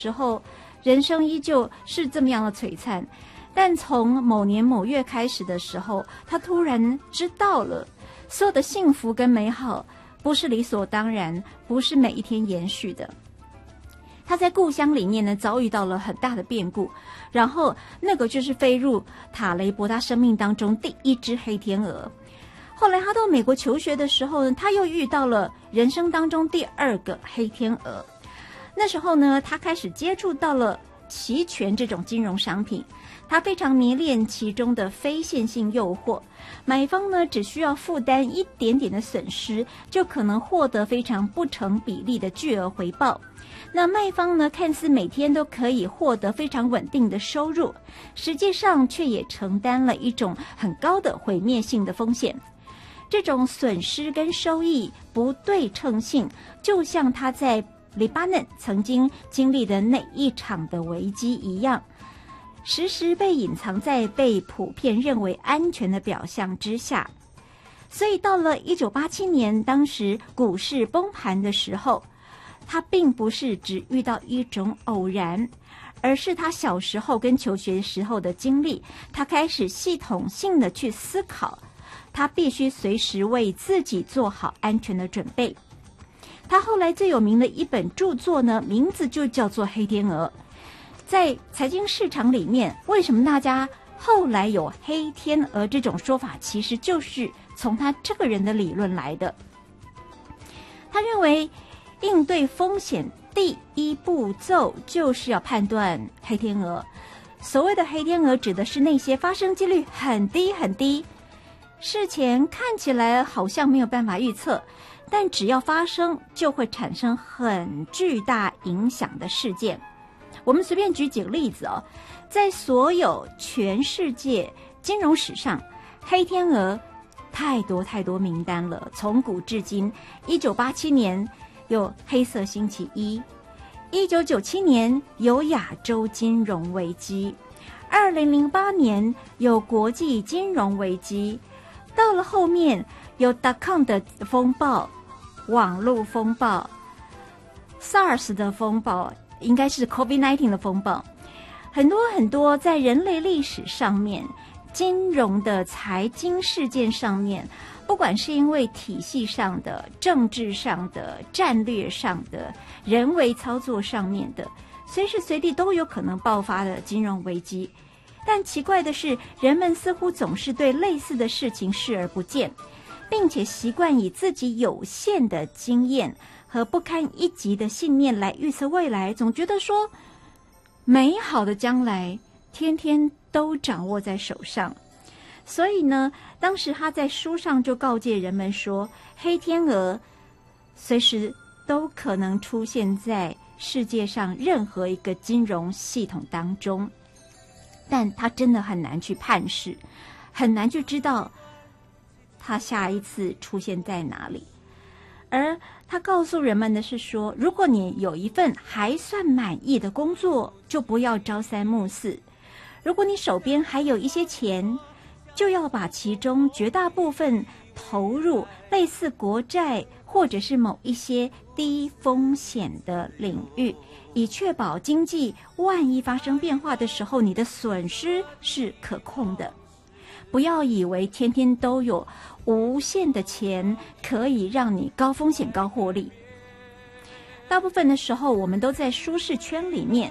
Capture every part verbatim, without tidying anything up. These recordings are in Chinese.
时候，人生依旧是这么样的璀璨，但从某年某月开始的时候，他突然知道了，所有的幸福跟美好不是理所当然，不是每一天延续的。他在故乡里面呢，遭遇到了很大的变故，然后那个就是飞入塔雷伯他生命当中第一只黑天鹅。后来他到美国求学的时候呢，他又遇到了人生当中第二个黑天鹅。那时候呢，他开始接触到了期权这种金融商品，他非常迷恋其中的非线性诱惑，买方呢只需要负担一点点的损失，就可能获得非常不成比例的巨额回报。那卖方呢，看似每天都可以获得非常稳定的收入，实际上却也承担了一种很高的毁灭性的风险。这种损失跟收益不对称性，就像他在黎巴嫩曾经经历的那一场的危机一样，时时被隐藏在被普遍认为安全的表象之下。所以到了一九八七年，当时股市崩盘的时候，他并不是只遇到一种偶然，而是他小时候跟求学时候的经历，他开始系统性的去思考，他必须随时为自己做好安全的准备。他后来最有名的一本著作呢，名字就叫做《黑天鹅》。在财经市场里面，为什么大家后来有黑天鹅这种说法，其实就是从他这个人的理论来的。他认为应对风险第一步骤就是要判断黑天鹅。所谓的黑天鹅指的是那些发生几率很低很低，事前看起来好像没有办法预测，但只要发生就会产生很巨大影响的事件。我们随便举几个例子哦，在所有全世界金融史上，黑天鹅太多太多名单了。从古至今，一九八七年有黑色星期一，一九九七年有亚洲金融危机，二零零八年有国际金融危机，到了后面有 dot-com 的风暴、网络风暴、SARS 的风暴，应该是 COVID 十九 的风暴，很多很多在人类历史上面金融的财经事件上面，不管是因为体系上的、政治上的、战略上的、人为操作上面的，随时随地都有可能爆发的金融危机。但奇怪的是，人们似乎总是对类似的事情视而不见，并且习惯以自己有限的经验和不堪一击的信念来预测未来，总觉得说美好的将来天天都掌握在手上。所以呢，当时他在书上就告诫人们说，黑天鹅随时都可能出现在世界上任何一个金融系统当中，但他真的很难去判识，很难去知道他下一次出现在哪里。而他告诉人们的是说，如果你有一份还算满意的工作，就不要朝三暮四；如果你手边还有一些钱，就要把其中绝大部分投入类似国债或者是某一些低风险的领域，以确保经济万一发生变化的时候，你的损失是可控的。不要以为天天都有无限的钱可以让你高风险高获利。大部分的时候，我们都在舒适圈里面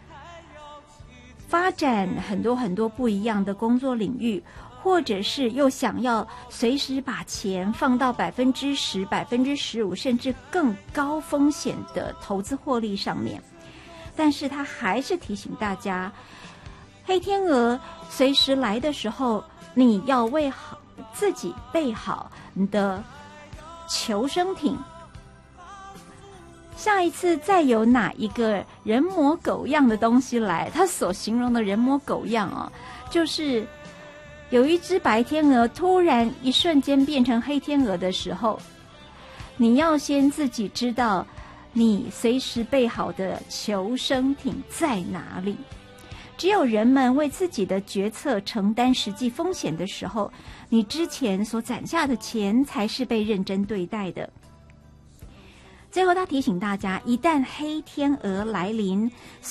发展很多很多不一样的工作领域，或者是又想要随时把钱放到百分之十、百分之十五，甚至更高风险的投资获利上面。但是他还是提醒大家，黑天鹅随时来的时候，你要为好自己备好你的求生艇。下一次再有哪一个人模狗样的东西来，他所形容的人模狗样哦，就是有一只白天鹅突然一瞬间变成黑天鹅的时候，你要先自己知道你随时备好的求生艇在哪里。只有人们为自己的决策承担实际风险的时候，你之前所攒下的钱才是被认真对待的。 最后他提醒大家，一旦黑天鹅来临，